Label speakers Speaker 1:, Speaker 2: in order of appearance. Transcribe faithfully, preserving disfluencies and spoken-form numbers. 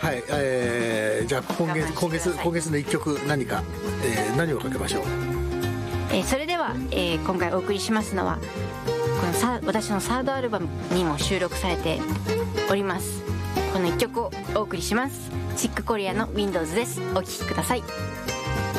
Speaker 1: はい、えー、じゃあ今月今月今月のいっきょく何か、えー、何をかけましょう。
Speaker 2: えー、それでは、えー、今回お送りしますのはこのさ私のサードアルバムにも収録されておりますこのいっきょくをお送りします。チックコリアの Windows です。お聴きください。